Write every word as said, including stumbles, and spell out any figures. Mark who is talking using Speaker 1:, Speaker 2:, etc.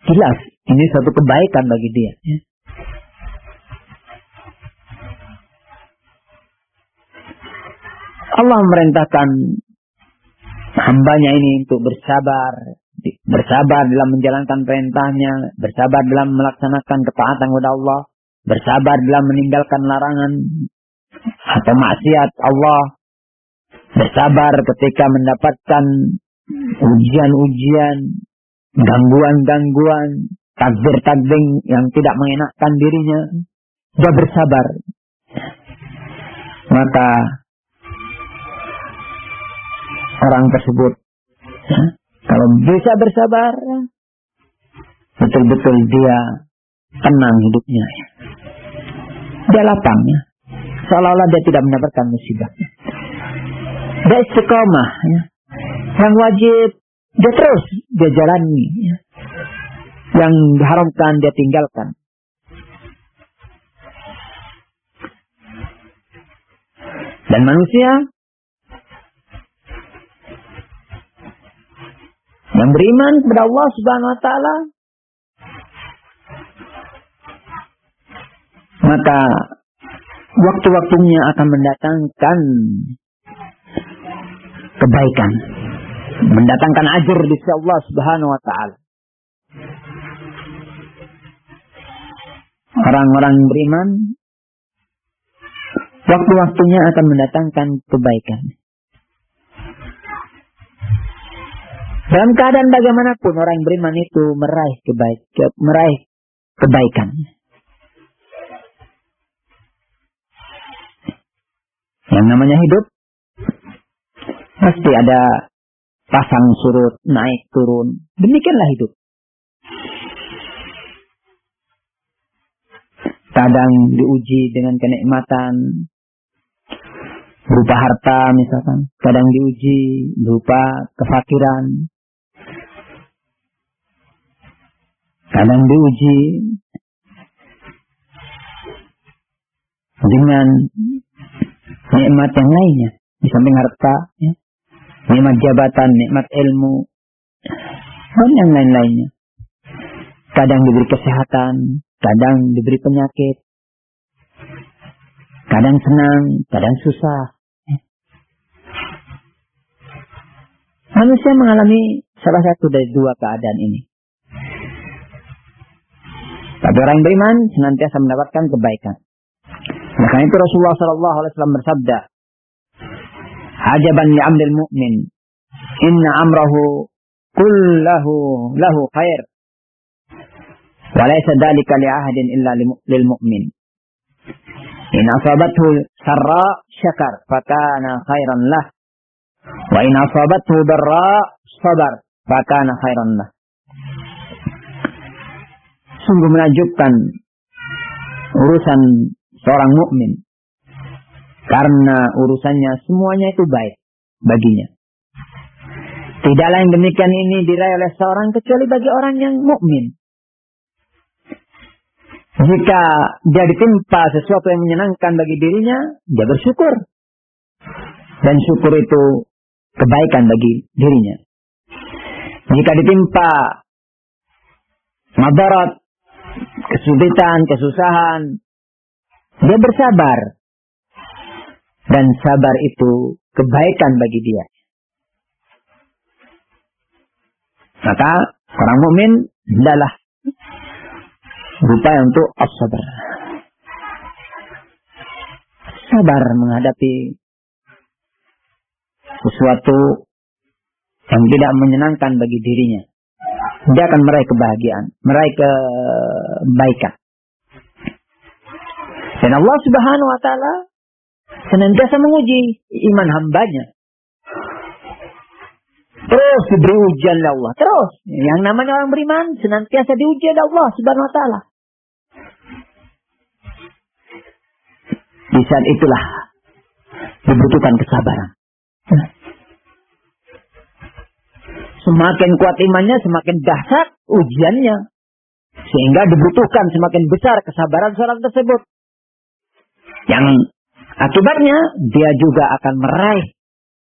Speaker 1: Jelas, ini satu kebaikan bagi dia. Ya. Allah memerintahkan hambanya ini untuk bersabar, bersabar dalam menjalankan perintahnya, bersabar dalam melaksanakan ketaatan kepada Allah, bersabar dalam meninggalkan larangan atau maksiat Allah, bersabar ketika mendapatkan ujian-ujian, gangguan-gangguan, takdir-takdir yang tidak mengenakkan dirinya. Dia bersabar. Maka orang tersebut, ya, kalau bisa bersabar, betul-betul dia tenang hidupnya. Dia lapang, ya. Seolah-olah dia tidak mendapatkan musibah. Dia istiqomah, ya. Yang wajib dia terus dia jalani, ya. Yang diharamkan dia tinggalkan. Dan manusia yang beriman kepada Allah Subhanahu wa taala, maka waktu-waktunya akan mendatangkan kebaikan, mendatangkan ajr di sisi Allah Subhanahu wa taala. Orang-orang beriman waktu-waktunya akan mendatangkan kebaikan. Dalam keadaan bagaimanapun orang beriman itu meraih kebaik, ke, meraih kebaikan. Yang namanya hidup pasti ada pasang surut, naik turun. Demikianlah hidup. Kadang diuji dengan kenikmatan berupa harta misalkan, kadang diuji berupa kefakiran, kadang diuji dengan nikmat yang lainnya di samping harta, ya. Nikmat jabatan, nikmat ilmu, dan yang lain-lainnya. Kadang diberi kesehatan, kadang diberi penyakit, kadang senang, kadang susah. Manusia mengalami salah satu dari dua keadaan ini. Tapi orang beriman senantiasa mendapatkan kebaikan. Nah, karena itu Rasulullah Sallallahu Alaihi Wasallam bersabda, "Ajaban li amril mu'min, inna amrahu kullahu lahu khair, wa laysa dzalika li ahadin illa lil mu'min. In asabathu sarra syakar, fakana khairan lah, wa in asabathu darra sabar, fakana khairan lah." Sungguh menakjubkan urusan seorang mukmin, karena urusannya semuanya itu baik baginya. Tidaklah yang demikian ini diraih oleh seorang kecuali bagi orang yang mukmin. Jika dia ditimpa sesuatu yang menyenangkan bagi dirinya, dia bersyukur. Dan syukur itu kebaikan bagi dirinya. Jika ditimpa madarat, kesulitan, kesusahan, dia bersabar. Dan sabar itu kebaikan bagi dia. Maka orang mukmin adalah berupaya untuk as-sabar. Sabar menghadapi sesuatu yang tidak menyenangkan bagi dirinya. Dia akan meraih kebahagiaan, meraih kebaikan. Dan Allah Subhanahu wa taala senantiasa menguji iman hambanya. Terus diberi ujian oleh Allah. Terus. Yang namanya orang beriman senantiasa diuji oleh Allah Subhanahu wa taala. Di saat itulah dibutuhkan kesabaran. Semakin kuat imannya, semakin dahsyat ujiannya. Sehingga dibutuhkan semakin besar kesabaran seorang tersebut. Yang akibatnya dia juga akan meraih